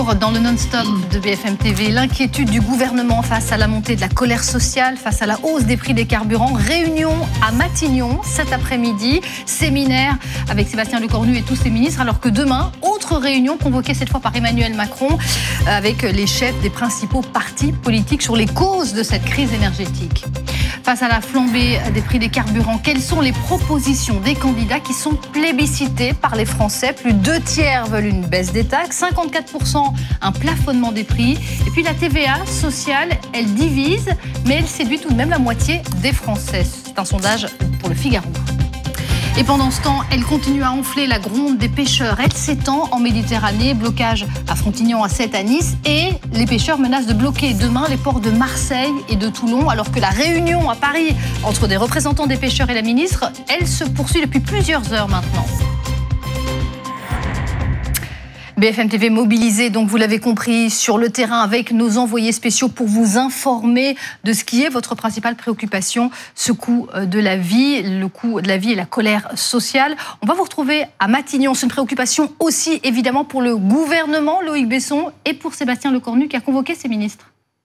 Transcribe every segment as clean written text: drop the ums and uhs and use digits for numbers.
Dans le non-stop de BFM TV, l'inquiétude du gouvernement face à la montée de la colère sociale, face à la hausse des prix des carburants. Réunion à Matignon cet après-midi, séminaire avec Sébastien Lecornu et tous ses ministres, alors que demain, autre réunion convoquée cette fois par Emmanuel Macron avec les chefs des principaux partis politiques sur les causes de cette crise énergétique. Face à la flambée des prix des carburants, quelles sont les propositions des candidats qui sont plébiscités par les Français? Plus de 2/3 veulent une baisse des taxes, 54% un plafonnement des prix. Et puis la TVA sociale, elle divise, mais elle séduit tout de même la moitié des Français. C'est un sondage pour le Figaro. Et pendant ce temps, elle continue à enfler la gronde des pêcheurs. Elle s'étend en Méditerranée, blocage à Frontignan, à Sète, à Nice. Et les pêcheurs menacent de bloquer demain les ports de Marseille et de Toulon, alors que la réunion à Paris entre des représentants des pêcheurs et la ministre, elle se poursuit depuis plusieurs heures maintenant. BFM TV mobilisé, donc vous l'avez compris, sur le terrain avec nos envoyés spéciaux pour vous informer de ce qui est votre principale préoccupation, ce coût de la vie, le coût de la vie et la colère sociale. On va vous retrouver à Matignon. C'est une préoccupation aussi évidemment pour le gouvernement, Loïc Besson, et pour Sébastien Lecornu qui a convoqué ses ministres.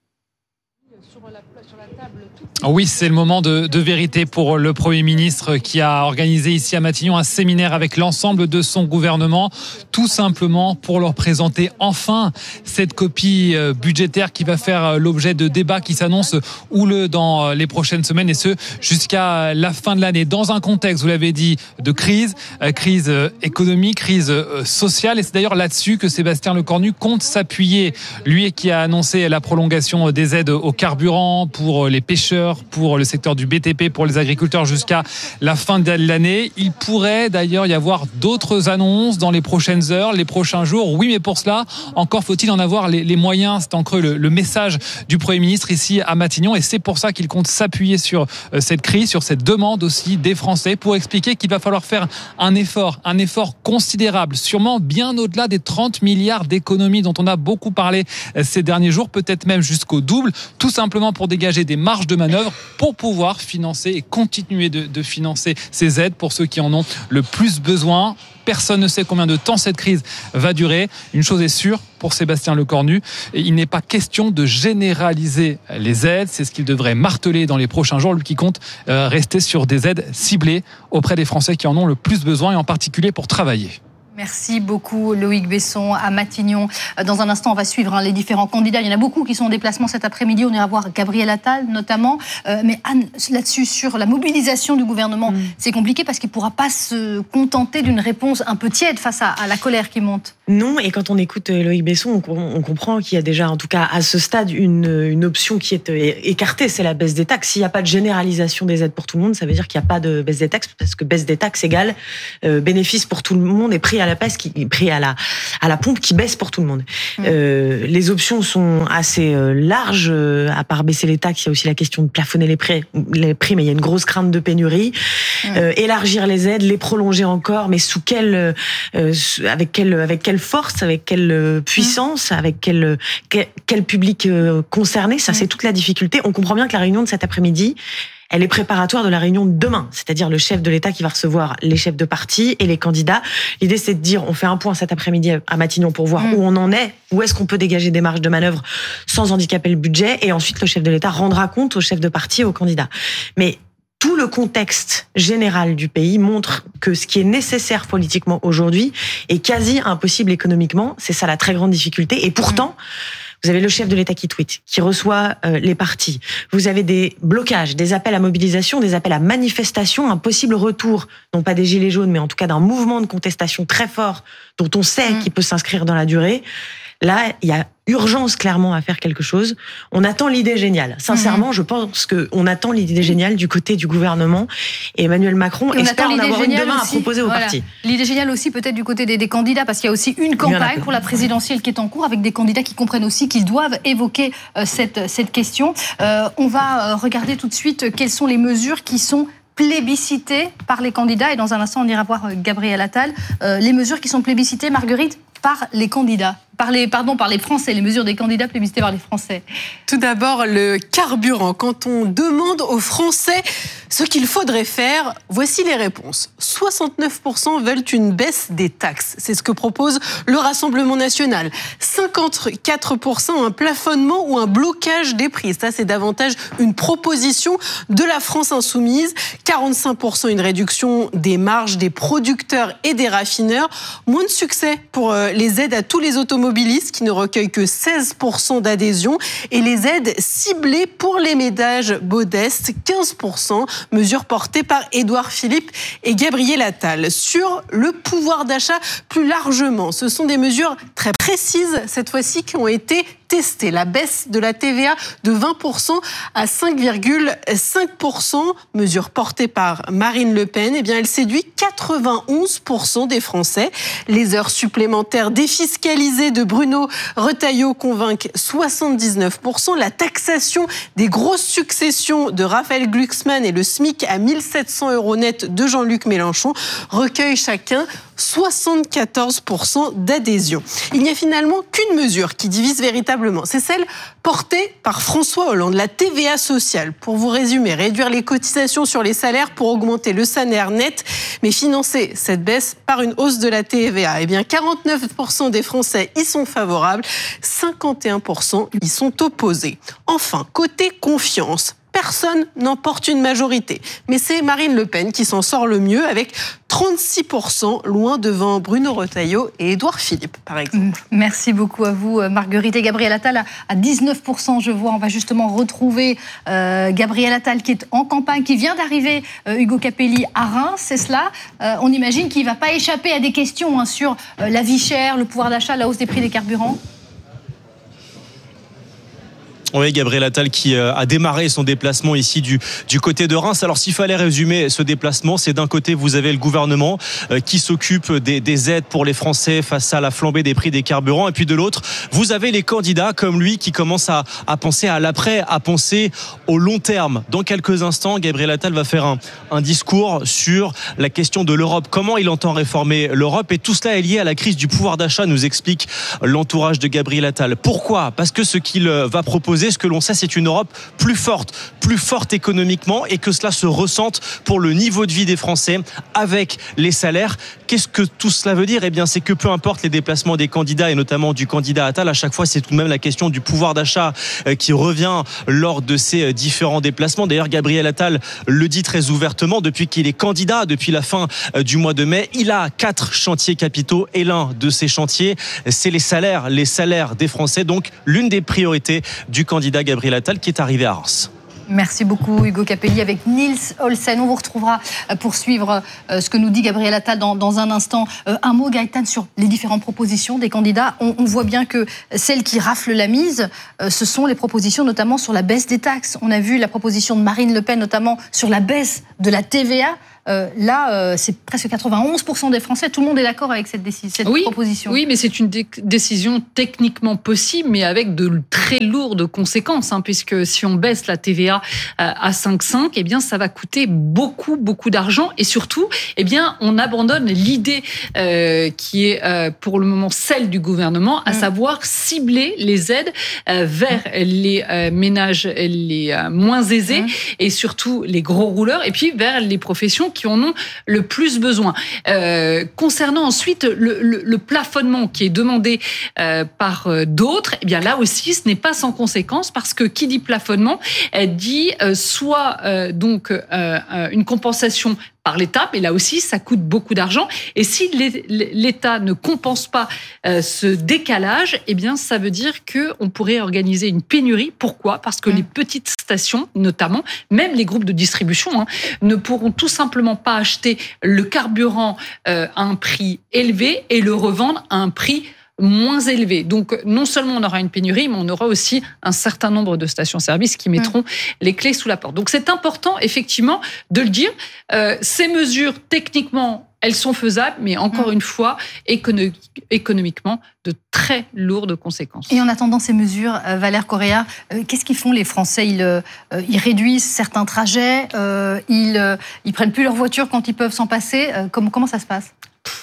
Oui, c'est le moment de vérité pour le Premier ministre qui a organisé ici à Matignon un séminaire avec l'ensemble de son gouvernement, tout simplement pour leur présenter enfin cette copie budgétaire qui va faire l'objet de débats qui s'annoncent houleux dans les prochaines semaines et ce jusqu'à la fin de l'année. Dans un contexte, vous l'avez dit, de crise économique, crise sociale, et c'est d'ailleurs là-dessus que Sébastien Lecornu compte s'appuyer. Lui qui a annoncé la prolongation des aides au carburant pour les pêcheurs, pour le secteur du BTP, pour les agriculteurs jusqu'à la fin de l'année. Il pourrait d'ailleurs y avoir d'autres annonces dans les prochaines heures, les prochains jours. Oui, mais pour cela, encore faut-il en avoir les moyens. C'est en creux le message du Premier ministre ici à Matignon et c'est pour ça qu'il compte s'appuyer sur cette crise, sur cette demande aussi des Français pour expliquer qu'il va falloir faire un effort considérable, sûrement bien au-delà des 30 milliards d'économies dont on a beaucoup parlé ces derniers jours, peut-être même jusqu'au double, tout simplement pour dégager des marges de manœuvre pour pouvoir financer et continuer de financer ces aides pour ceux qui en ont le plus besoin. Personne ne sait combien de temps cette crise va durer. Une chose est sûre pour Sébastien Lecornu, il n'est pas question de généraliser les aides. C'est ce qu'il devrait marteler dans les prochains jours, lui qui compte rester sur des aides ciblées auprès des Français qui en ont le plus besoin et en particulier pour travailler. Merci beaucoup Loïc Besson à Matignon. Dans un instant, on va suivre les différents candidats. Il y en a beaucoup qui sont en déplacement cet après-midi. On ira voir Gabriel Attal notamment. Mais Anne, là-dessus, sur la mobilisation du gouvernement, c'est compliqué parce qu'il ne pourra pas se contenter d'une réponse un peu tiède face à la colère qui monte. Non, et quand on écoute Loïc Besson, on comprend qu'il y a déjà, en tout cas à ce stade, une option qui est écartée, c'est la baisse des taxes. S'il n'y a pas de généralisation des aides pour tout le monde, ça veut dire qu'il n'y a pas de baisse des taxes, parce que baisse des taxes égale bénéfice pour tout le monde et prix à la peste, prix à la pompe qui baisse pour tout le monde. Les options sont assez larges. À part baisser les taxes, il y a aussi la question de plafonner les prix, mais il y a une grosse crainte de pénurie. Élargir les aides, les prolonger encore, mais sous avec quelle force, avec quelle puissance, avec quel public concerné, ça c'est toute la difficulté. On comprend bien que la réunion de cet après-midi, elle est préparatoire de la réunion de demain, c'est-à-dire le chef de l'État qui va recevoir les chefs de parti et les candidats. L'idée, c'est de dire, on fait un point cet après-midi à Matignon pour voir où on en est, où est-ce qu'on peut dégager des marges de manœuvre sans handicaper le budget, et ensuite le chef de l'État rendra compte aux chefs de parti et aux candidats. Mais tout le contexte général du pays montre que ce qui est nécessaire politiquement aujourd'hui est quasi impossible économiquement. C'est ça la très grande difficulté. Et pourtant, vous avez le chef de l'État qui tweet, qui reçoit les partis. Vous avez des blocages, des appels à mobilisation, des appels à manifestation, un possible retour, non pas des gilets jaunes, mais en tout cas d'un mouvement de contestation très fort dont on sait qu'il peut s'inscrire dans la durée. Là, il y a urgence clairement à faire quelque chose. On attend l'idée géniale. Sincèrement, je pense qu'on attend l'idée géniale du côté du gouvernement. Et Emmanuel Macron espère en avoir une demain à proposer aux partis. L'idée géniale aussi peut-être du côté des candidats, parce qu'il y a aussi une campagne pour la présidentielle qui est en cours, avec des candidats qui comprennent aussi qu'ils doivent évoquer cette question. On va regarder tout de suite quelles sont les mesures qui sont plébiscitées par les candidats. Et dans un instant, on ira voir Gabriel Attal. Les mesures qui sont plébiscitées, Marguerite, par les candidats. par les Français, les mesures des candidats plébiscités par les Français. Tout d'abord, le carburant. Quand on demande aux Français ce qu'il faudrait faire, voici les réponses. 69% veulent une baisse des taxes. C'est ce que propose le Rassemblement national. 54% un plafonnement ou un blocage des prix. Ça, c'est davantage une proposition de la France insoumise. 45% une réduction des marges des producteurs et des raffineurs. Moins de succès pour les aides à tous les automobilistes qui ne recueillent que 16% d'adhésion. Et les aides ciblées pour les ménages modestes, 15%. Mesure portée par Édouard Philippe et Gabriel Attal. Sur le pouvoir d'achat plus largement, ce sont des mesures très précises, cette fois-ci, qui ont été testées. La baisse de la TVA de 20% à 5,5%, mesure portée par Marine Le Pen, eh bien, elle séduit 91% des Français. Les heures supplémentaires défiscalisées de Bruno Retailleau convainquent 79%. La taxation des grosses successions de Raphaël Glucksmann et le SMIC à 1 700 € net de Jean-Luc Mélenchon recueille chacun 74% d'adhésion. Il n'y a finalement qu'une mesure qui divise véritablement, c'est celle portée par François Hollande, la TVA sociale. Pour vous résumer, réduire les cotisations sur les salaires pour augmenter le salaire net, mais financer cette baisse par une hausse de la TVA. Eh bien, 49% des Français y sont favorables, 51% y sont opposés. Enfin, côté confiance, personne n'emporte une majorité. Mais c'est Marine Le Pen qui s'en sort le mieux avec 36%, loin devant Bruno Retailleau et Édouard Philippe, par exemple. Merci beaucoup à vous, Marguerite. Et Gabriel Attal à 19%, je vois. On va justement retrouver Gabriel Attal qui est en campagne, qui vient d'arriver, Hugo Capelli, à Reims, c'est cela. On imagine qu'il ne va pas échapper à des questions sur la vie chère, le pouvoir d'achat, la hausse des prix des carburants. Oui, Gabriel Attal qui a démarré son déplacement ici du côté de Reims. Alors, s'il fallait résumer ce déplacement, c'est d'un côté, vous avez le gouvernement qui s'occupe des aides pour les Français face à la flambée des prix des carburants. Et puis de l'autre, vous avez les candidats comme lui qui commencent à penser à l'après, à penser au long terme. Dans quelques instants, Gabriel Attal va faire un discours sur la question de l'Europe. Comment il entend réformer l'Europe? Et tout cela est lié à la crise du pouvoir d'achat, nous explique l'entourage de Gabriel Attal. Pourquoi? Parce que ce qu'il va proposer, ce que l'on sait, c'est une Europe plus forte économiquement, et que cela se ressente pour le niveau de vie des Français avec les salaires. Qu'est-ce que tout cela veut dire? Eh bien, c'est que peu importe les déplacements des candidats, et notamment du candidat Attal, à chaque fois, c'est tout de même la question du pouvoir d'achat qui revient lors de ces différents déplacements. D'ailleurs, Gabriel Attal le dit très ouvertement, depuis qu'il est candidat, depuis la fin du mois de mai, il a 4 chantiers capitaux, et l'un de ces chantiers, c'est les salaires des Français. Donc, l'une des priorités du candidat Gabriel Attal qui est arrivé à Reims. Merci beaucoup Hugo Capelli avec Niels Olsen. On vous retrouvera pour suivre ce que nous dit Gabriel Attal dans un instant. Un mot, Gaëtan, sur les différentes propositions des candidats. On voit bien que celles qui raflent la mise, ce sont les propositions notamment sur la baisse des taxes. On a vu la proposition de Marine Le Pen notamment sur la baisse de la TVA. Là, c'est presque 91% des Français. Tout le monde est d'accord avec cette proposition. Oui, mais c'est une décision techniquement possible, mais avec de très lourdes conséquences, puisque si on baisse la TVA à 5,5, eh bien, ça va coûter beaucoup d'argent, et surtout, eh bien, on abandonne l'idée qui est pour le moment celle du gouvernement, à savoir cibler les aides vers les ménages les moins aisés et surtout les gros rouleurs, et puis vers les professions qui en ont le plus besoin. Concernant ensuite le plafonnement qui est demandé par d'autres, eh bien là aussi, ce n'est pas sans conséquence, parce que qui dit plafonnement dit soit donc une compensation par l'État, mais là aussi, ça coûte beaucoup d'argent. Et si l'État ne compense pas ce décalage, eh bien, ça veut dire qu'on pourrait organiser une pénurie. Pourquoi? Parce que les petites stations, notamment, même les groupes de distribution, ne pourront tout simplement pas acheter le carburant à un prix élevé et le revendre à un prix moins élevé. Donc, non seulement on aura une pénurie, mais on aura aussi un certain nombre de stations-service qui mettront les clés sous la porte. Donc, c'est important, effectivement, de le dire. Ces mesures, techniquement, elles sont faisables, mais encore une fois, économiquement, de très lourdes conséquences. Et en attendant ces mesures, Valère Correa, qu'est-ce qu'ils font les Français? Ils réduisent certains trajets, ils prennent plus leur voiture quand ils peuvent s'en passer. Comment ça se passe?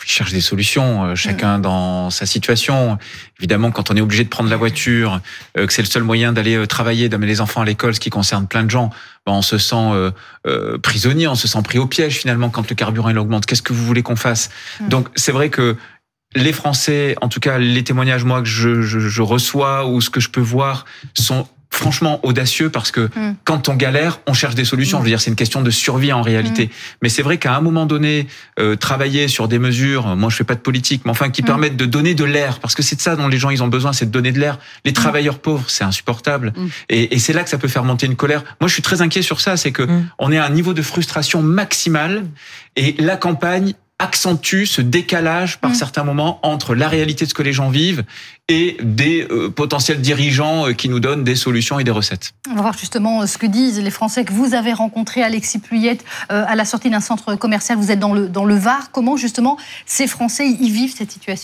cherche des solutions, chacun dans sa situation. Évidemment, quand on est obligé de prendre la voiture, que c'est le seul moyen d'aller travailler, d'amener les enfants à l'école, ce qui concerne plein de gens, on se sent prisonnier, on se sent pris au piège finalement quand le carburant il augmente. Qu'est-ce que vous voulez qu'on fasse ? Donc c'est vrai que les Français, en tout cas les témoignages moi que je reçois ou ce que je peux voir sont franchement audacieux parce que quand on galère, on cherche des solutions. Je veux dire, c'est une question de survie en réalité. Mais c'est vrai qu'à un moment donné, travailler sur des mesures, moi je fais pas de politique, mais enfin qui permettent de donner de l'air, parce que c'est de ça dont les gens ils ont besoin, c'est de donner de l'air. Les travailleurs pauvres, c'est insupportable. Et c'est là que ça peut faire monter une colère. Moi je suis très inquiet sur ça, c'est que on est à un niveau de frustration maximal et la campagne accentue ce décalage par certains moments entre la réalité de ce que les gens vivent et des potentiels dirigeants qui nous donnent des solutions et des recettes. On va voir justement ce que disent les Français que vous avez rencontrés, Alexis Pluyette, à la sortie d'un centre commercial. Vous êtes dans le Var. Comment justement ces Français y vivent cette situation ?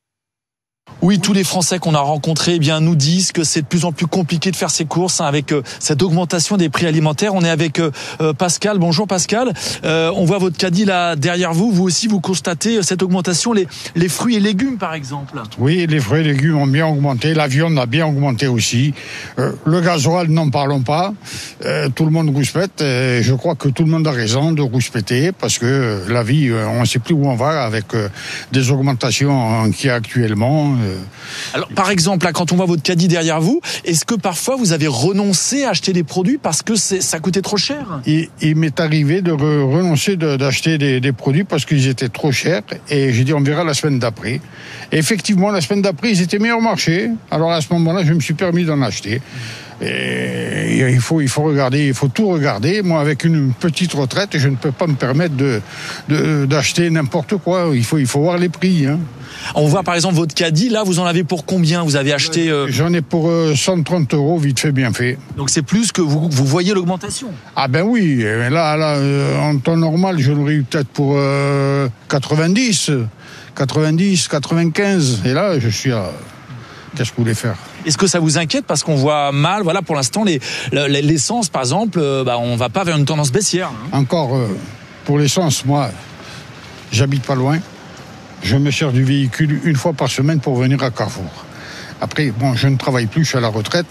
Oui, tous les Français qu'on a rencontrés nous disent que c'est de plus en plus compliqué de faire ses courses avec cette augmentation des prix alimentaires. On est avec Pascal. Bonjour Pascal. On voit votre caddie là derrière vous. Vous aussi, vous constatez cette augmentation, les fruits et légumes par exemple. Oui, les fruits et légumes ont bien augmenté. La viande a bien augmenté aussi. Le gasoil, n'en parlons pas. Tout le monde rouspète. Je crois que tout le monde a raison de rouspéter parce que la vie, on ne sait plus où on va avec des augmentations qu'il y a actuellement. Alors, par exemple, là, quand on voit votre caddie derrière vous, est-ce que parfois vous avez renoncé à acheter des produits parce que ça coûtait trop cher ? Il m'est arrivé de renoncer d'acheter des produits parce qu'ils étaient trop chers et j'ai dit on verra la semaine d'après. Et effectivement, la semaine d'après, ils étaient meilleurs marché. Alors à ce moment-là, je me suis permis d'en acheter. Et il faut regarder, il faut tout regarder. Moi, avec une petite retraite, je ne peux pas me permettre d'acheter n'importe quoi. Il faut voir les prix. On voit par exemple votre caddie, là, vous en avez pour combien ? Vous avez acheté J'en ai pour 130 €, vite fait, bien fait. Donc c'est plus que vous voyez l'augmentation ? Ah ben oui, là, en temps normal, je l'aurais eu peut-être pour 90, 95. Et là, je suis à... Qu'est-ce que vous voulez faire ? Est-ce que ça vous inquiète parce qu'on voit mal, voilà, pour l'instant, l'essence, par exemple, on va pas vers une tendance baissière. Encore, pour l'essence, moi, j'habite pas loin. Je me sers du véhicule une fois par semaine pour venir à Carrefour. Après, je ne travaille plus, je suis à la retraite.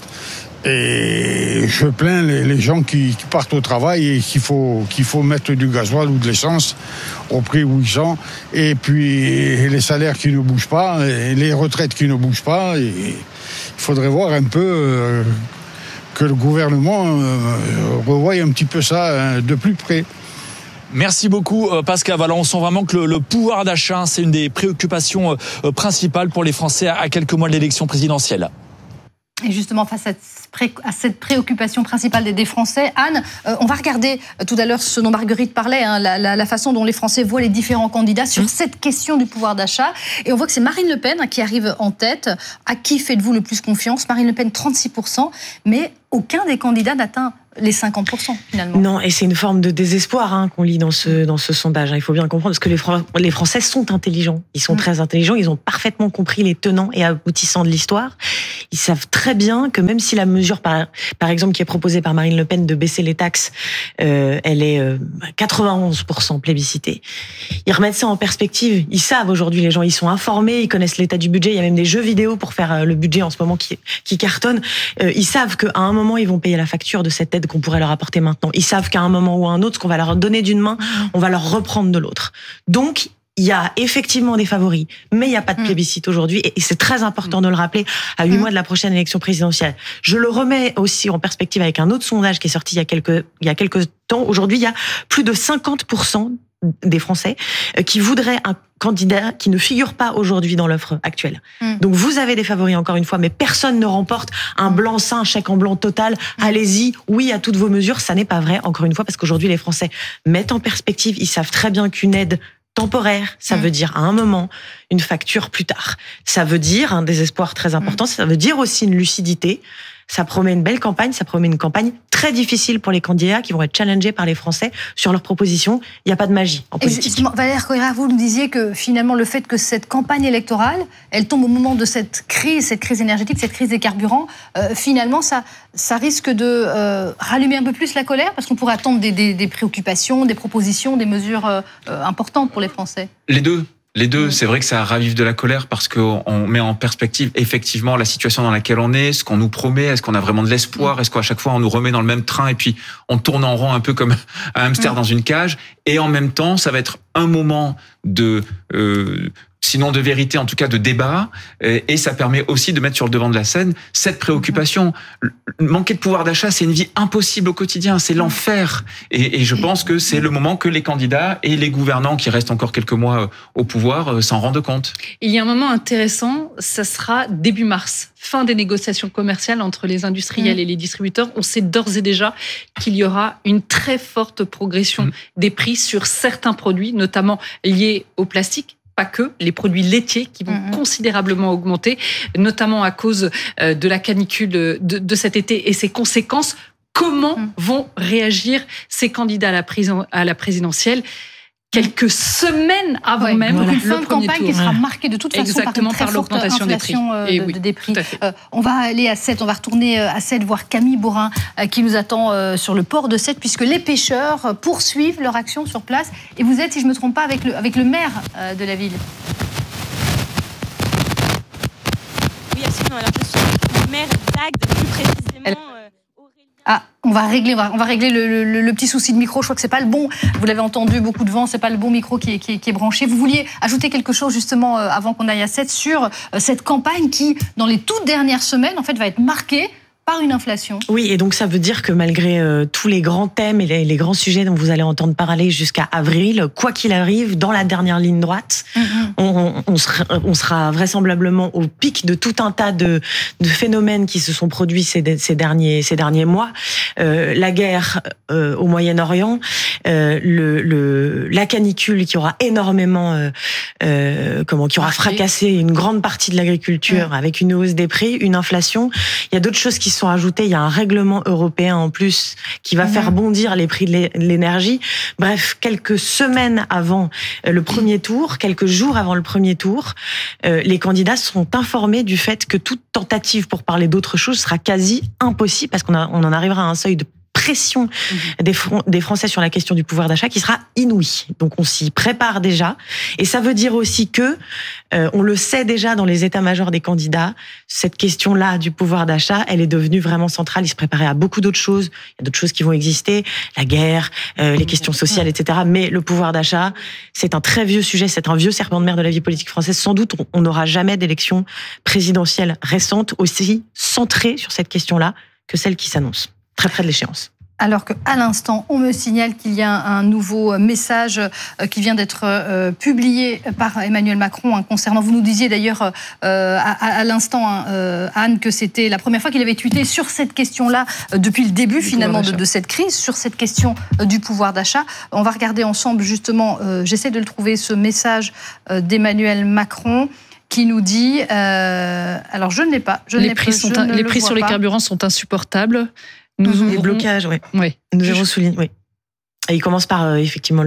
Et je plains les gens qui partent au travail et qu'il faut mettre du gasoil ou de l'essence au prix où ils sont. Et puis les salaires qui ne bougent pas, et les retraites qui ne bougent pas. Et il faudrait voir un peu que le gouvernement revoie un petit peu ça de plus près. Merci beaucoup Pascal. Voilà, on sent vraiment que le pouvoir d'achat, c'est une des préoccupations principales pour les Français à quelques mois de l'élection présidentielle. Et justement, face à cette préoccupation principale des Français, Anne, on va regarder tout à l'heure ce dont Marguerite parlait, la façon dont les Français voient les différents candidats sur cette question du pouvoir d'achat. Et on voit que c'est Marine Le Pen qui arrive en tête. À qui faites-vous le plus confiance ? Marine Le Pen, 36%, mais aucun des candidats n'atteint les 50% finalement. Non, et c'est une forme de désespoir qu'on lit dans ce sondage. Il faut bien comprendre, parce que les Français sont intelligents. Ils sont très intelligents, ils ont parfaitement compris les tenants et aboutissants de l'histoire. Ils savent très bien que même si la mesure, par exemple, qui est proposée par Marine Le Pen de baisser les taxes, elle est 91% plébiscitée. Ils remettent ça en perspective. Ils savent aujourd'hui, les gens, ils sont informés, ils connaissent l'état du budget. Il y a même des jeux vidéo pour faire le budget en ce moment qui cartonnent. Ils savent qu'à un moment, ils vont payer la facture de cette aide qu'on pourrait leur apporter maintenant. Ils savent qu'à un moment ou à un autre, ce qu'on va leur donner d'une main, on va leur reprendre de l'autre. Donc, il y a effectivement des favoris, mais il n'y a pas de plébiscite aujourd'hui, et c'est très important de le rappeler à 8 mois de la prochaine élection présidentielle. Je le remets aussi en perspective avec un autre sondage qui est sorti il y a quelques temps. Aujourd'hui, il y a plus de 50% des Français qui voudraient un candidat qui ne figure pas aujourd'hui dans l'offre actuelle. Donc vous avez des favoris encore une fois, mais personne ne remporte un blanc-seing, un chèque en blanc total. Allez-y, oui à toutes vos mesures. Ça n'est pas vrai, encore une fois, parce qu'aujourd'hui les Français mettent en perspective, ils savent très bien qu'une aide temporaire, ça veut dire à un moment une facture plus tard. Ça veut dire un désespoir très important, ça veut dire aussi une lucidité. Ça promet une belle campagne, ça promet une campagne très difficile pour les candidats qui vont être challengés par les Français sur leurs propositions. Il n'y a pas de magie en politique. Valère Koira, vous nous disiez que finalement le fait que cette campagne électorale, elle tombe au moment de cette crise énergétique, cette crise des carburants, finalement ça risque de rallumer un peu plus la colère, parce qu'on pourrait attendre des préoccupations, des propositions, des mesures importantes pour les Français. Les deux. Les deux, c'est vrai que ça ravive de la colère parce qu'on met en perspective effectivement la situation dans laquelle on est, ce qu'on nous promet, est-ce qu'on a vraiment de l'espoir, est-ce qu'à chaque fois on nous remet dans le même train et puis on tourne en rond un peu comme un hamster dans une cage. Et en même temps, ça va être un moment de... sinon de vérité, en tout cas de débat, et ça permet aussi de mettre sur le devant de la scène cette préoccupation. Manquer de pouvoir d'achat, c'est une vie impossible au quotidien, c'est l'enfer. Et je pense que c'est le moment que les candidats et les gouvernants qui restent encore quelques mois au pouvoir s'en rendent compte. Il y a un moment intéressant, ça sera début mars, fin des négociations commerciales entre les industriels et les distributeurs. On sait d'ores et déjà qu'il y aura une très forte progression des prix sur certains produits, notamment liés au plastique. Pas que, les produits laitiers qui vont considérablement augmenter, notamment à cause de la canicule de cet été et ses conséquences. Comment vont réagir ces candidats à la présidentielle quelques semaines avant même une le fin de premier campagne tour. qui sera marquée de toute façon Exactement, par une très forte l'augmentation inflation des prix. On va aller à Sète, on va retourner à Sète voir Camille Borin qui nous attend sur le port de Sète puisque les pêcheurs poursuivent leur action sur place. Et vous êtes, si je ne me trompe pas, avec le maire de la ville. Oui, absolument. Alors je suis le maire d'Agde, plus précisément... Ah, on va régler le petit souci de micro. Je crois que c'est pas le bon. Vous l'avez entendu, beaucoup de vent. C'est pas le bon micro qui est branché. Vous vouliez ajouter quelque chose justement avant qu'on aille à Sète sur cette campagne qui, dans les toutes dernières semaines, en fait, va être marquée par une inflation. Oui, et donc ça veut dire que malgré tous les grands thèmes et les grands sujets dont vous allez entendre parler jusqu'à avril, quoi qu'il arrive, dans la dernière ligne droite, on sera vraisemblablement au pic de tout un tas de phénomènes qui se sont produits ces derniers mois. La guerre au Moyen-Orient, la canicule qui aura énormément, qui aura fracassé une grande partie de l'agriculture avec une hausse des prix, une inflation. Il y a d'autres choses qui sont ajoutées. Il y a un règlement européen en plus qui va faire bondir les prix de l'énergie. Bref, quelques semaines avant le premier tour, quelques jours avant le premier tour, les candidats sont informés du fait que toute tentative pour parler d'autre chose sera quasi impossible parce qu'on en arrivera à un seuil de pression des Français sur la question du pouvoir d'achat qui sera inouïe. Donc on s'y prépare déjà. Et ça veut dire aussi que, on le sait déjà dans les états-majors des candidats, cette question-là du pouvoir d'achat, elle est devenue vraiment centrale. Ils se préparaient à beaucoup d'autres choses. Il y a d'autres choses qui vont exister, la guerre, les questions sociales, etc. Mais le pouvoir d'achat, c'est un très vieux sujet, c'est un vieux serpent de mer de la vie politique française. Sans doute, on n'aura jamais d'élection présidentielle récente aussi centrée sur cette question-là que celle qui s'annonce, très près de l'échéance. Alors qu'à l'instant, on me signale qu'il y a un nouveau message qui vient d'être publié par Emmanuel Macron concernant, vous nous disiez d'ailleurs à l'instant, Anne, que c'était la première fois qu'il avait tweeté sur cette question-là depuis le début finalement de cette crise, sur cette question du pouvoir d'achat. On va regarder ensemble justement, j'essaie de le trouver, ce message d'Emmanuel Macron qui nous dit, alors je ne l'ai pas. Les prix sur les carburants sont insupportables. Les blocages, oui. Nous avons souligné, oui. Et il commence par effectivement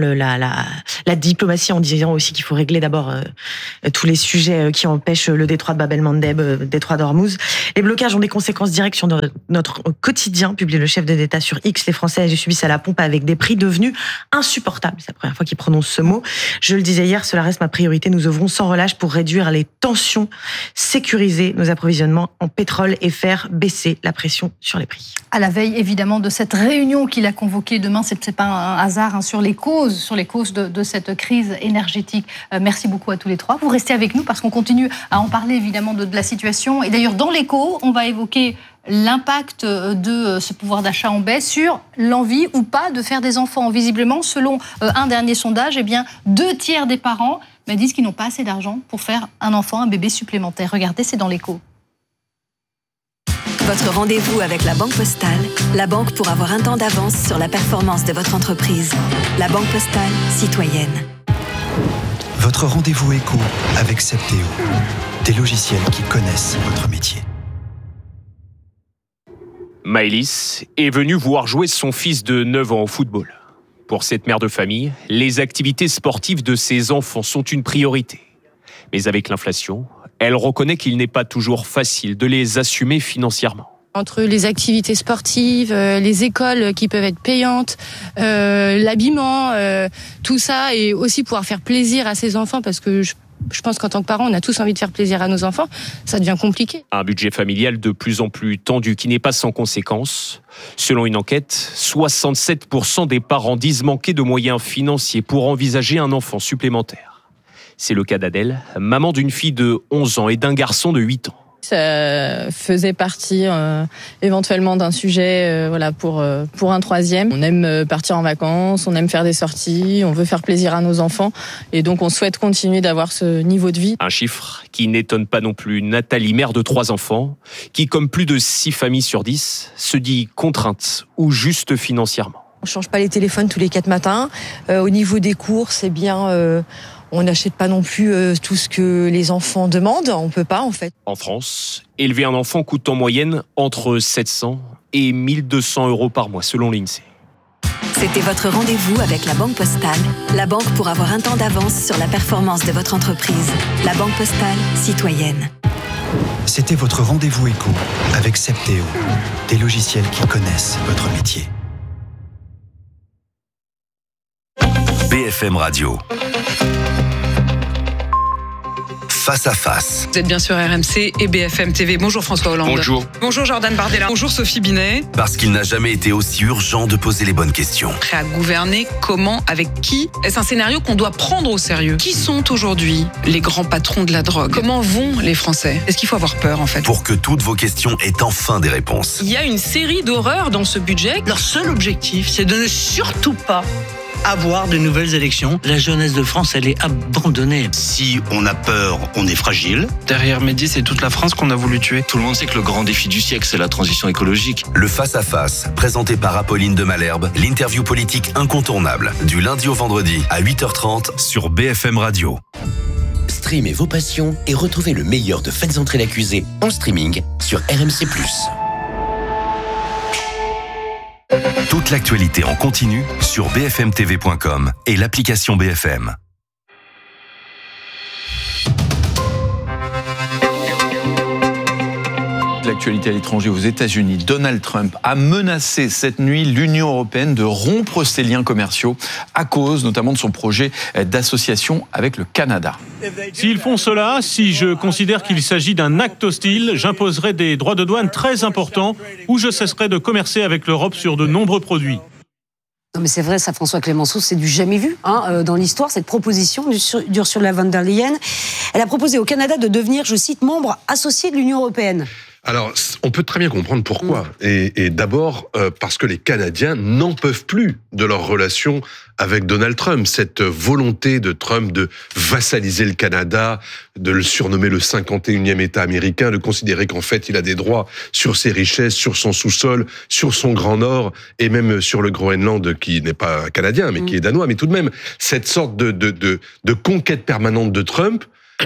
la diplomatie en disant aussi qu'il faut régler d'abord tous les sujets qui empêchent le détroit de Bab el-Mandeb, détroit d'Ormuz. Les blocages ont des conséquences directes sur notre quotidien, publie le chef de l'État sur X. Les Français subissent à la pompe avec des prix devenus insupportables. C'est la première fois qu'il prononce ce mot. Je le disais hier, cela reste ma priorité. Nous œuvrons sans relâche pour réduire les tensions, sécuriser nos approvisionnements en pétrole et faire baisser la pression sur les prix. À la veille évidemment de cette réunion qu'il a convoquée demain, c'est pas un hasard sur les causes de cette crise énergétique. Merci beaucoup à tous les trois. Vous restez avec nous parce qu'on continue à en parler évidemment de la situation. Et d'ailleurs, dans l'écho, on va évoquer l'impact de ce pouvoir d'achat en baisse sur l'envie ou pas de faire des enfants. Visiblement, selon un dernier sondage, 2/3 des parents disent qu'ils n'ont pas assez d'argent pour faire un enfant, un bébé supplémentaire. Regardez, c'est dans l'écho. Votre rendez-vous avec la Banque Postale, la banque pour avoir un temps d'avance sur la performance de votre entreprise. La Banque Postale, citoyenne. Votre rendez-vous éco avec Septéo, des logiciels qui connaissent votre métier. Maëlys est venue voir jouer son fils de 9 ans au football. Pour cette mère de famille, les activités sportives de ses enfants sont une priorité. Mais avec l'inflation, elle reconnaît qu'il n'est pas toujours facile de les assumer financièrement. Entre les activités sportives, les écoles qui peuvent être payantes, l'habillement, tout ça, et aussi pouvoir faire plaisir à ses enfants, parce que je pense qu'en tant que parents, on a tous envie de faire plaisir à nos enfants, ça devient compliqué. Un budget familial de plus en plus tendu qui n'est pas sans conséquences. Selon une enquête, 67% des parents disent manquer de moyens financiers pour envisager un enfant supplémentaire. C'est le cas d'Adèle, maman d'une fille de 11 ans et d'un garçon de 8 ans. Ça faisait partie éventuellement d'un sujet pour un troisième. On aime partir en vacances, on aime faire des sorties, on veut faire plaisir à nos enfants et donc on souhaite continuer d'avoir ce niveau de vie. Un chiffre qui n'étonne pas non plus Nathalie, mère de 3 enfants, qui comme plus de 6 familles sur 10 se dit contrainte ou juste financièrement. On ne change pas les téléphones tous les 4 matins. Au niveau des courses, on n'achète pas non plus tout ce que les enfants demandent. On peut pas, en fait. En France, élever un enfant coûte en moyenne entre 700 et 1200 euros par mois, selon l'INSEE. C'était votre rendez-vous avec la Banque Postale. La banque pour avoir un temps d'avance sur la performance de votre entreprise. La Banque Postale, citoyenne. C'était votre rendez-vous éco avec Septéo, des logiciels qui connaissent votre métier. BFM Radio. Face à face. Vous êtes bien sur RMC et BFM TV. Bonjour François Hollande. Bonjour. Bonjour Jordan Bardella. Bonjour Sophie Binet. Parce qu'il n'a jamais été aussi urgent de poser les bonnes questions. Prêt à gouverner, comment, avec qui? Est-ce un scénario qu'on doit prendre au sérieux? Qui sont aujourd'hui les grands patrons de la drogue? Comment vont les Français? Est-ce qu'il faut avoir peur en fait? Pour que toutes vos questions aient enfin des réponses. Il y a une série d'horreurs dans ce budget. Leur seul objectif, c'est de ne surtout pas avoir de nouvelles élections. La jeunesse de France, elle est abandonnée. Si on a peur, on est fragile. Derrière Mehdi, c'est toute la France qu'on a voulu tuer. Tout le monde sait que le grand défi du siècle, c'est la transition écologique. Le face-à-face, présenté par Apolline de Malherbe, l'interview politique incontournable, du lundi au vendredi à 8h30 sur BFM Radio. Streamez vos passions et retrouvez le meilleur de Faites entrer l'accusé en streaming sur RMC+. Toute l'actualité en continu sur bfmtv.com et l'application BFM. L'actualité à l'étranger aux États-Unis, Donald Trump a menacé cette nuit l'Union européenne de rompre ses liens commerciaux à cause notamment de son projet d'association avec le Canada. S'ils font cela, si je considère qu'il s'agit d'un acte hostile, j'imposerai des droits de douane très importants ou je cesserai de commercer avec l'Europe sur de nombreux produits. Non mais c'est vrai, ça, François Clémenceau, c'est du jamais vu dans l'histoire, cette proposition d'Ursula von der Leyen. Elle a proposé au Canada de devenir, je cite, membre associé de l'Union européenne. Alors, on peut très bien comprendre pourquoi. Et d'abord, parce que les Canadiens n'en peuvent plus de leur relation avec Donald Trump. Cette volonté de Trump de vassaliser le Canada, de le surnommer le 51e État américain, de considérer qu'en fait, il a des droits sur ses richesses, sur son sous-sol, sur son Grand Nord, et même sur le Groenland, qui n'est pas canadien, mais qui est danois. Mais tout de même, cette sorte de conquête permanente de Trump,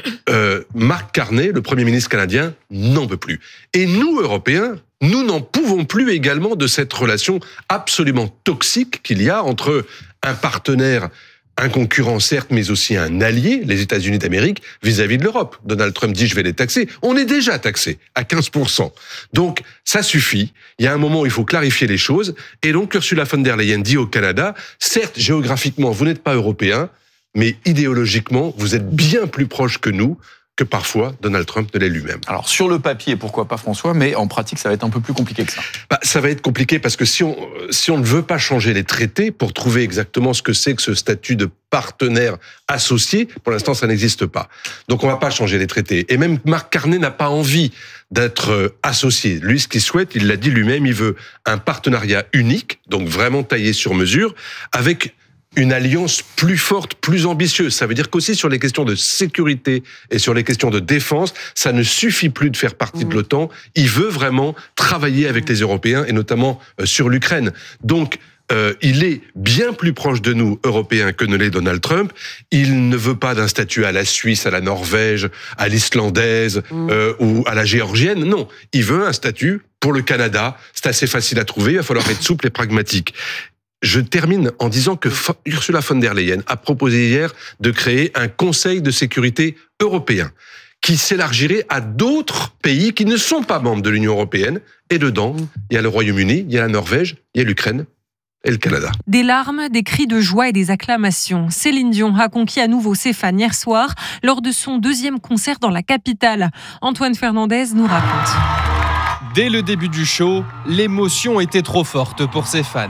Mark Carney, le Premier ministre canadien, n'en peut plus. Et nous, Européens, nous n'en pouvons plus également de cette relation absolument toxique qu'il y a entre un partenaire, un concurrent certes, mais aussi un allié, les États-Unis d'Amérique, vis-à-vis de l'Europe. Donald Trump dit « je vais les taxer ». On est déjà taxé à 15%. Donc, ça suffit. Il y a un moment où il faut clarifier les choses. Et donc, Ursula von der Leyen dit au Canada, certes, géographiquement, vous n'êtes pas européen, mais idéologiquement, vous êtes bien plus proche que nous, que parfois Donald Trump ne l'est lui-même. Alors sur le papier, pourquoi pas François, mais en pratique, ça va être un peu plus compliqué que ça. Ça va être compliqué parce que si on ne veut pas changer les traités pour trouver exactement ce que c'est que ce statut de partenaire associé, pour l'instant, ça n'existe pas. Donc on va pas changer les traités. Et même Mark Carney n'a pas envie d'être associé. Lui, ce qu'il souhaite, il l'a dit lui-même, il veut un partenariat unique, donc vraiment taillé sur mesure, avec une alliance plus forte, plus ambitieuse. Ça veut dire qu'aussi sur les questions de sécurité et sur les questions de défense, ça ne suffit plus de faire partie de l'OTAN. Il veut vraiment travailler avec les Européens et notamment sur l'Ukraine. Donc, il est bien plus proche de nous, Européens, que ne l'est Donald Trump. Il ne veut pas d'un statut à la Suisse, à la Norvège, à l'islandaise ou à la géorgienne. Non, il veut un statut pour le Canada. C'est assez facile à trouver, il va falloir être souple et pragmatique. Je termine en disant que Ursula von der Leyen a proposé hier de créer un Conseil de sécurité européen qui s'élargirait à d'autres pays qui ne sont pas membres de l'Union européenne. Et dedans, il y a le Royaume-Uni, il y a la Norvège, il y a l'Ukraine et le Canada. Des larmes, des cris de joie et des acclamations. Céline Dion a conquis à nouveau ses fans hier soir lors de son 2e concert dans la capitale. Antoine Fernandez nous raconte. Dès le début du show, l'émotion était trop forte pour ses fans.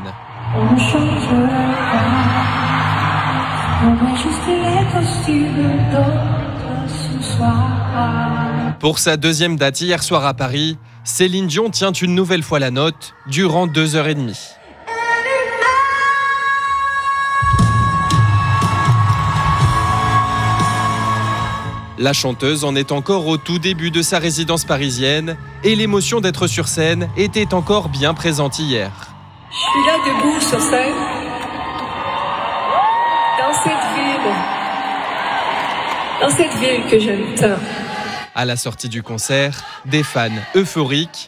Pour sa 2e date hier soir à Paris, Céline Dion tient une nouvelle fois la note durant 2h30. La chanteuse en est encore au tout début de sa résidence parisienne et l'émotion d'être sur scène était encore bien présente hier. Je suis là debout sur scène, dans cette ville que j'aime tant. À la sortie du concert, des fans euphoriques.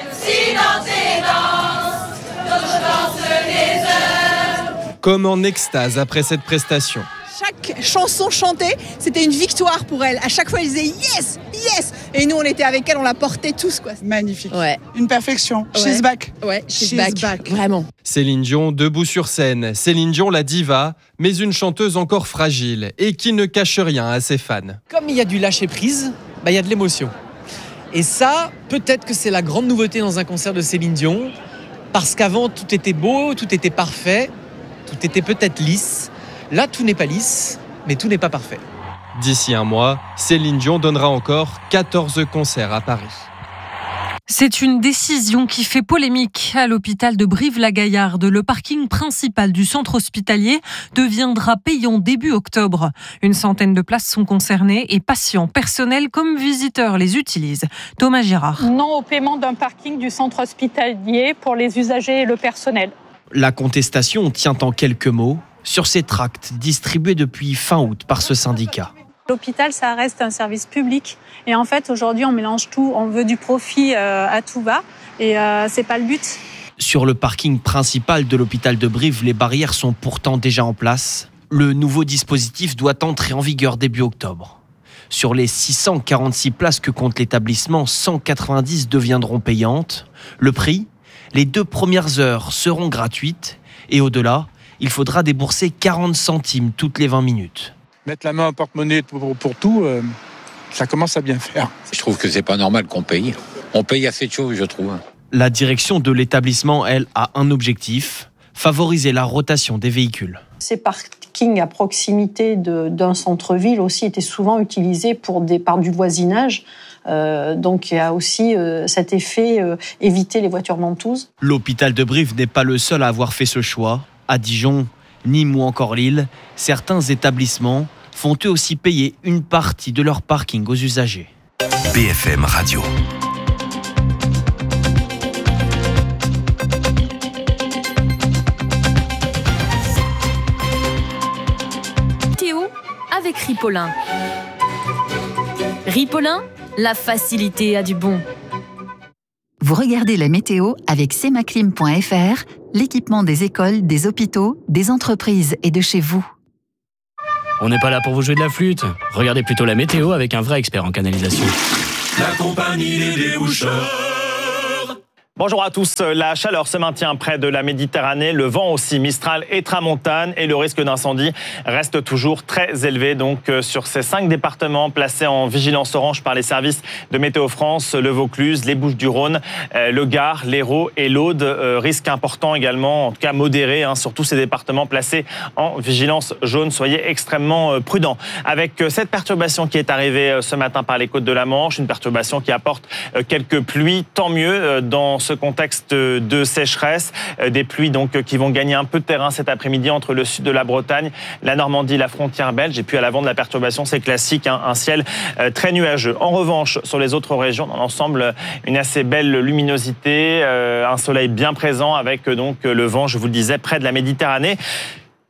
Comme en extase après cette prestation. Chaque chanson chantée, c'était une victoire pour elle. À chaque fois, elle disait yes, yes. Et nous, on était avec elle, on la portait tous, quoi. Magnifique. Ouais. Une perfection. Ouais. She's back. Ouais, she's back. Vraiment. Céline Dion debout sur scène. Céline Dion, la diva, mais une chanteuse encore fragile et qui ne cache rien à ses fans. Comme il y a du lâcher prise, il y a de l'émotion. Et ça, peut-être que c'est la grande nouveauté dans un concert de Céline Dion, parce qu'avant, tout était beau, tout était parfait, tout était peut-être lisse. Là, tout n'est pas lisse, mais tout n'est pas parfait. D'ici un mois, Céline Dion donnera encore 14 concerts à Paris. C'est une décision qui fait polémique. À l'hôpital de Brive-la-Gaillarde, le parking principal du centre hospitalier deviendra payant début octobre. Une centaine de places sont concernées et patients, personnels comme visiteurs les utilisent. Thomas Girard. Non au paiement d'un parking du centre hospitalier pour les usagers et le personnel. La contestation tient en quelques mots sur ces tracts distribués depuis fin août par ce syndicat. L'hôpital, ça reste un service public. Et en fait, aujourd'hui, on mélange tout. On veut du profit à tout va. Et c'est pas le but. Sur le parking principal de l'hôpital de Brive, les barrières sont pourtant déjà en place. Le nouveau dispositif doit entrer en vigueur début octobre. Sur les 646 places que compte l'établissement, 190 deviendront payantes. Le prix ? Les 2 premières heures seront gratuites. Et au-delà, il faudra débourser 40 centimes toutes les 20 minutes. Mettre la main au porte-monnaie pour tout, ça commence à bien faire. Je trouve que c'est pas normal qu'on paye. On paye assez de choses, je trouve. La direction de l'établissement, elle, a un objectif, favoriser la rotation des véhicules. Ces parkings à proximité d'un centre-ville aussi étaient souvent utilisés par du voisinage. Donc il y a aussi cet effet éviter les voitures ventouses. L'hôpital de Brive n'est pas le seul à avoir fait ce choix. À Dijon, Nîmes ou encore Lille, certains établissements font eux aussi payer une partie de leur parking aux usagers. BFM Radio. Théo avec Ripolin. Ripolin, la facilité a du bon. Vous regardez la météo avec semaclim.fr, l'équipement des écoles, des hôpitaux, des entreprises et de chez vous. On n'est pas là pour vous jouer de la flûte. Regardez plutôt la météo avec un vrai expert en canalisation. La compagnie des déboucheurs. Bonjour à tous. La chaleur se maintient près de la Méditerranée, le vent aussi, Mistral et Tramontane, et le risque d'incendie reste toujours très élevé. Donc sur ces 5 départements placés en vigilance orange par les services de Météo France, le Vaucluse, les Bouches-du-Rhône, le Gard, l'Hérault et l'Aude, risque important également, en tout cas modéré, sur tous ces départements placés en vigilance jaune. Soyez extrêmement prudents. Avec cette perturbation qui est arrivée ce matin par les côtes de la Manche, une perturbation qui apporte quelques pluies, tant mieux dans ce contexte de sécheresse, des pluies donc qui vont gagner un peu de terrain cet après-midi entre le sud de la Bretagne, la Normandie, la frontière belge, et puis à l'avant de la perturbation, c'est classique, un ciel très nuageux. En revanche, sur les autres régions, dans l'ensemble, une assez belle luminosité, un soleil bien présent avec donc le vent, je vous le disais, près de la Méditerranée.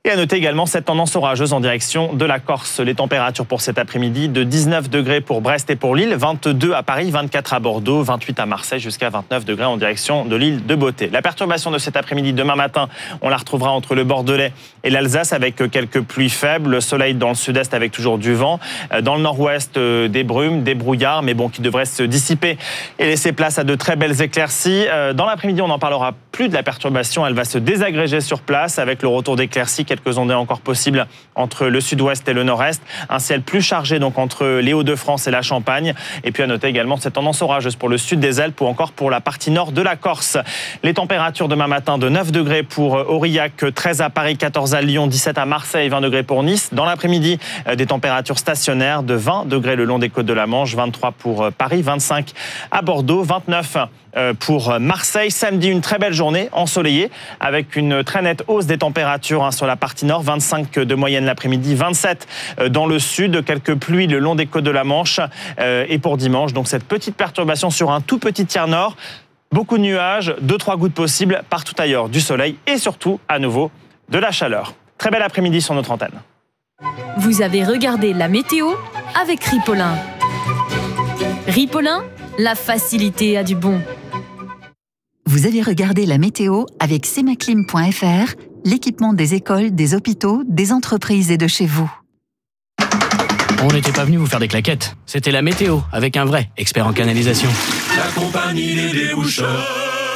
Et à noter également cette tendance orageuse en direction de la Corse. Les températures pour cet après-midi de 19 degrés pour Brest et pour Lille, 22 à Paris, 24 à Bordeaux, 28 à Marseille, jusqu'à 29 degrés en direction de l'île de Beauté. La perturbation de cet après-midi, demain matin, on la retrouvera entre le Bordelais et l'Alsace avec quelques pluies faibles. Le soleil dans le sud-est avec toujours du vent. Dans le nord-ouest, des brumes, des brouillards, mais bon, qui devraient se dissiper et laisser place à de très belles éclaircies. Dans l'après-midi, on n'en parlera plus de la perturbation. Elle va se désagréger sur place avec le retour d'éclaircies. Quelques ondées encore possibles entre le sud-ouest et le nord-est. Un ciel plus chargé donc entre les Hauts-de-France et la Champagne. Et puis à noter également cette tendance orageuse pour le sud des Alpes ou encore pour la partie nord de la Corse. Les températures demain matin de 9 degrés pour Aurillac, 13 à Paris, 14 à Lyon, 17 à Marseille, 20 degrés pour Nice. Dans l'après-midi, des températures stationnaires de 20 degrés le long des côtes de la Manche, 23 pour Paris, 25 à Bordeaux, 29 pour Marseille. Samedi, une très belle journée ensoleillée avec une très nette hausse des températures sur la partie nord, 25 de moyenne l'après-midi, 27 dans le sud, quelques pluies le long des côtes de la Manche. Et pour dimanche, donc cette petite perturbation sur un tout petit tiers nord, beaucoup de nuages, 2-3 gouttes possibles partout ailleurs, du soleil et surtout à nouveau de la chaleur. Très bel après-midi sur notre antenne. Vous avez regardé la météo avec Ripollin. Ripollin, la facilité a du bon. Vous avez regardé la météo avec semaclim.fr, l'équipement des écoles, des hôpitaux, des entreprises et de chez vous. On n'était pas venu vous faire des claquettes. C'était la météo avec un vrai expert en canalisation. La compagnie des déboucheurs.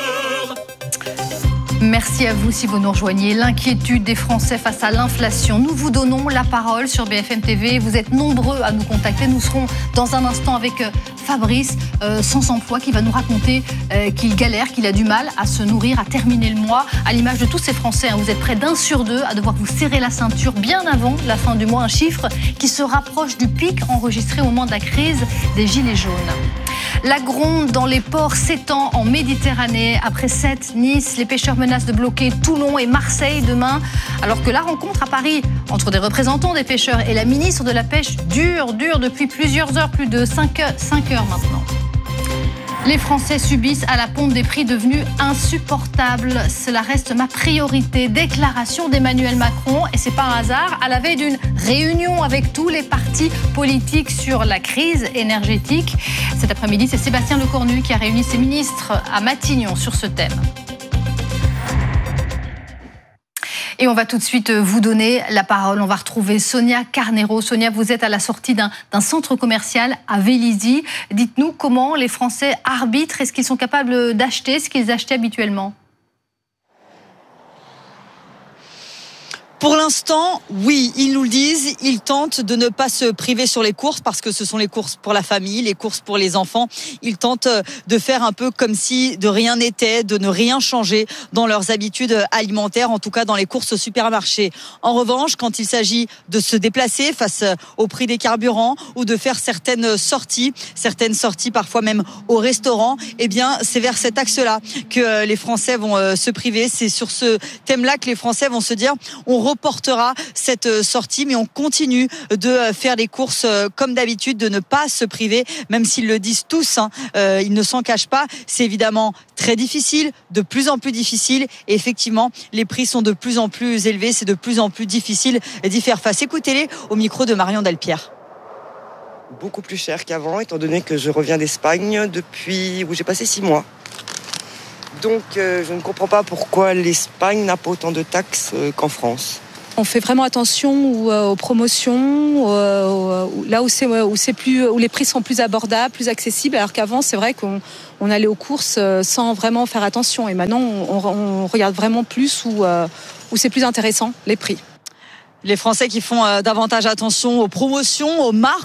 Merci à vous si vous nous rejoignez. L'inquiétude des Français face à l'inflation. Nous vous donnons la parole sur BFM TV. Vous êtes nombreux à nous contacter. Nous serons dans un instant avec Fabrice, sans emploi, qui va nous raconter qu'il galère, qu'il a du mal à se nourrir, à terminer le mois. À l'image de tous ces Français, vous êtes près d'1 sur 2 à devoir vous serrer la ceinture bien avant la fin du mois. Un chiffre qui se rapproche du pic enregistré au moment de la crise des Gilets jaunes. La gronde dans les ports s'étend en Méditerranée. Après Sète, Nice, les pêcheurs menacent de bloquer Toulon et Marseille demain. Alors que la rencontre à Paris entre des représentants des pêcheurs et la ministre de la Pêche dure depuis plusieurs heures, plus de 5 heures maintenant. Les Français subissent à la pompe des prix devenus insupportables. Cela reste ma priorité. Déclaration d'Emmanuel Macron, et c'est pas un hasard, à la veille d'une réunion avec tous les partis politiques sur la crise énergétique. Cet après-midi, c'est Sébastien Lecornu qui a réuni ses ministres à Matignon sur ce thème. Et on va tout de suite vous donner la parole. On va retrouver Sonia Carnero. Sonia, vous êtes à la sortie d'un centre commercial à Vélizy. Dites-nous comment les Français arbitrent. Est-ce qu'ils sont capables d'acheter ce qu'ils achetaient habituellement ? Pour l'instant, oui, ils nous le disent. Ils tentent de ne pas se priver sur les courses parce que ce sont les courses pour la famille, les courses pour les enfants. Ils tentent de faire un peu comme si de rien n'était, de ne rien changer dans leurs habitudes alimentaires, en tout cas dans les courses au supermarché. En revanche, quand il s'agit de se déplacer face au prix des carburants ou de faire certaines sorties parfois même au restaurant, eh bien, c'est vers cet axe-là que les Français vont se priver. C'est sur ce thème-là que les Français vont se dire on reportera cette sortie, mais on continue de faire les courses comme d'habitude, de ne pas se priver, même s'ils le disent tous, ils ne s'en cachent pas. C'est évidemment très difficile, de plus en plus difficile, et effectivement, les prix sont de plus en plus élevés, c'est de plus en plus difficile d'y faire face. Écoutez-les au micro de Marion Delpierre. Beaucoup plus cher qu'avant, étant donné que je reviens d'Espagne depuis où j'ai passé 6 mois. Donc je ne comprends pas pourquoi l'Espagne n'a pas autant de taxes qu'en France. On fait vraiment attention aux promotions, là où les prix sont plus abordables, plus accessibles, alors qu'avant c'est vrai qu'on allait aux courses sans vraiment faire attention. Et maintenant on regarde vraiment plus où c'est plus intéressant, les prix. Les Français qui font davantage attention aux promotions, aux marques.